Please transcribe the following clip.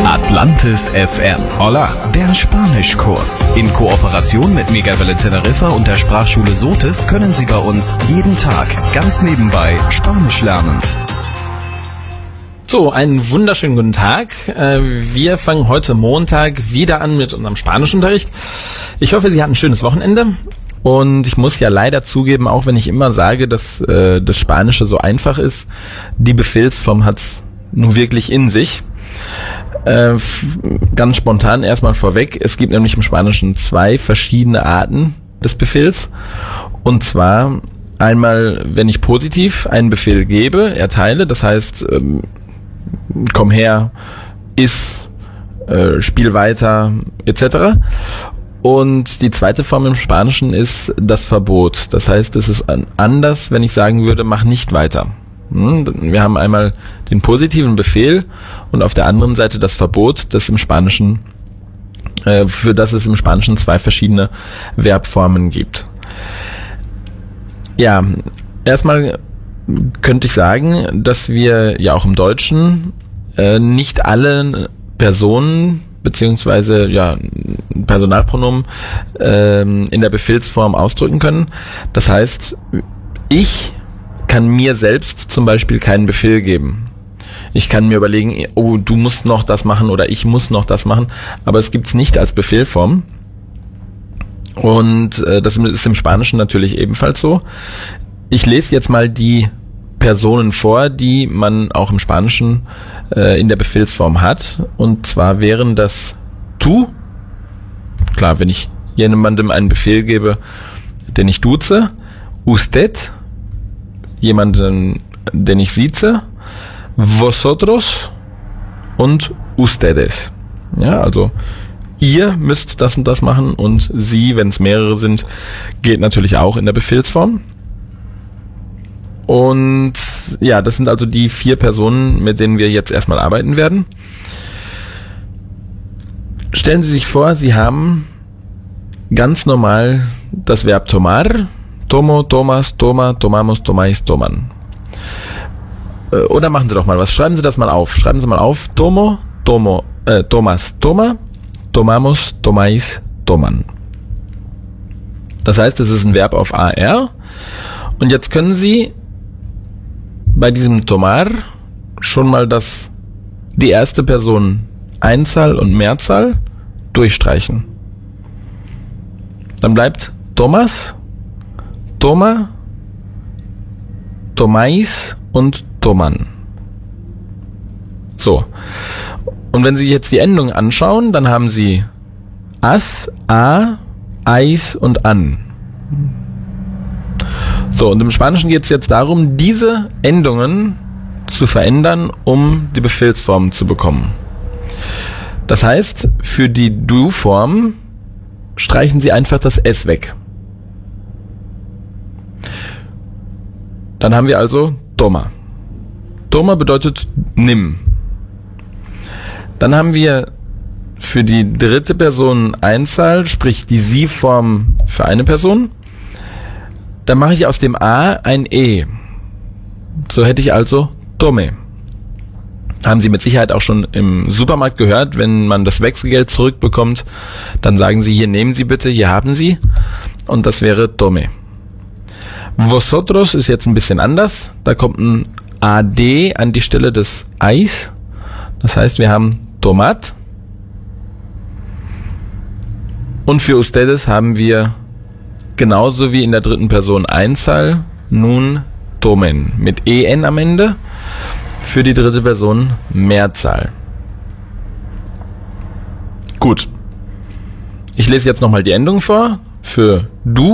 Atlantis FM. Hola, der Spanischkurs. In Kooperation mit Megawelle Teneriffa und der Sprachschule Sotis können Sie bei uns jeden Tag ganz nebenbei Spanisch lernen. So, einen wunderschönen guten Tag. Wir fangen heute Montag wieder an mit unserem Spanischunterricht. Ich hoffe, Sie hatten ein schönes Wochenende. Und ich muss ja leider zugeben, auch wenn ich immer sage, dass das Spanische so einfach ist, die Befehlsform hat's nun wirklich in sich. Ganz spontan erstmal vorweg, es gibt nämlich im Spanischen 2 verschiedene Arten des Befehls. Und zwar einmal, wenn ich positiv einen Befehl gebe, erteile, das heißt, komm her, iss, spiel weiter, etc. Und die zweite Form im Spanischen ist das Verbot. Das heißt, es ist anders, wenn ich sagen würde, mach nicht weiter. Wir haben einmal den positiven Befehl und auf der anderen Seite das Verbot, das im Spanischen, für das es im Spanischen 2 verschiedene Verbformen gibt. Ja, erstmal könnte ich sagen, dass wir ja auch im Deutschen nicht alle Personen beziehungsweise ja Personalpronomen in der Befehlsform ausdrücken können. Das heißt, ich kann mir selbst zum Beispiel keinen Befehl geben. Ich kann mir überlegen, oh, du musst noch das machen oder ich muss noch das machen, aber es gibt's nicht als Befehlform. Und das ist im Spanischen natürlich ebenfalls so. Ich lese jetzt mal die Personen vor, die man auch im Spanischen in der Befehlsform hat. Und zwar wären das tú. Klar, wenn ich jemandem einen Befehl gebe, den ich duze. Usted, jemanden, den ich sieze. Vosotros und ustedes. Ja, also ihr müsst das und das machen und sie, wenn es mehrere sind, geht natürlich auch in der Befehlsform. Und ja, das sind also die 4 Personen, mit denen wir jetzt erstmal arbeiten werden. Stellen Sie sich vor, Sie haben ganz normal das Verb tomar, tomo, tomas, toma, tomamos, tomais, toman. Oder machen Sie doch mal was, schreiben Sie das mal auf. Schreiben Sie mal auf, tomo, tomo, tomas, toma, tomamos, tomais, toman. Das heißt, es ist ein Verb auf AR. Und jetzt können Sie bei diesem tomar schon mal die erste Person Einzahl und Mehrzahl durchstreichen. Dann bleibt Tomas, Toma, Tomais und Toman. So. Und wenn Sie sich jetzt die Endungen anschauen, dann haben Sie as, a, ais und an. So, und im Spanischen geht es jetzt darum, diese Endungen zu verändern, um die Befehlsform zu bekommen. Das heißt, für die Du-Form streichen Sie einfach das S weg. Dann haben wir also toma. Toma bedeutet nimm. Dann haben wir für die dritte Person Einzahl, sprich die Sie-Form für eine Person. Dann mache ich aus dem A ein E. So hätte ich also tome. Haben Sie mit Sicherheit auch schon im Supermarkt gehört, wenn man das Wechselgeld zurückbekommt, dann sagen Sie, hier nehmen Sie bitte, hier haben Sie. Und das wäre tome. Vosotros ist jetzt ein bisschen anders. Da kommt ein AD an die Stelle des Eis. Das heißt, wir haben tomat. Und für ustedes haben wir genauso wie in der dritten Person Einzahl nun tomen mit en am Ende. Für die dritte Person Mehrzahl. Gut. Ich lese jetzt nochmal die Endung vor. Für du